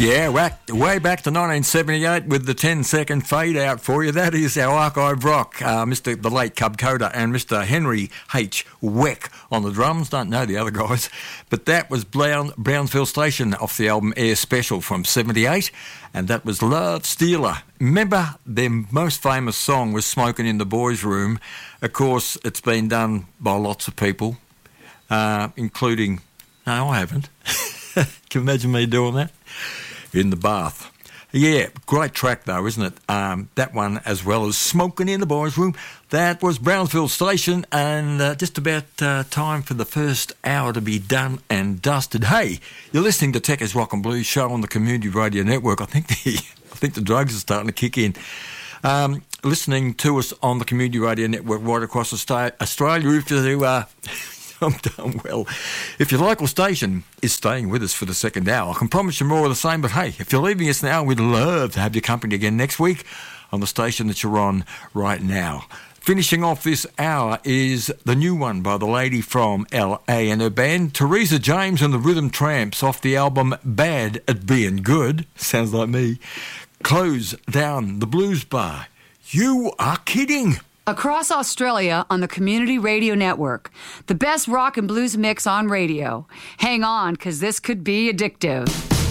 Yeah, way back to 1978 with the 10-second fade out for you. That is our archive rock, the late Cub Coda and Mr. Henry H. Weck on the drums. Don't know the other guys. But that was Brownsville Station off the album Air Special from 78. And that was Love Stealer. Remember, their most famous song was Smoking in the Boys' Room. Of course, it's been done by lots of people, including... No, I haven't. Can you imagine me doing that? In the bath. Yeah, great track though, isn't it? That one, as well as Smoking in the Boys' Room. That was Brownsville Station, and just about time for the first hour to be done and dusted. Hey, you're listening to Tech's Rock and Blues show on the Community Radio Network. I think the drugs are starting to kick in. Listening to us on the Community Radio Network right across Australia. If you I'm done well. If your local station is staying with us for the second hour, I can promise you more of the same, but hey, if you're leaving us now, we'd love to have your company again next week on the station that you're on right now. Finishing off this hour is the new one by the lady from LA and her band, Teresa James and the Rhythm Tramps, off the album Bad at Being Good. Sounds like me. Close Down the Blues Bar. You are kidding. Across Australia on the Community Radio Network, the best rock and blues mix on radio. Hang on, because this could be addictive.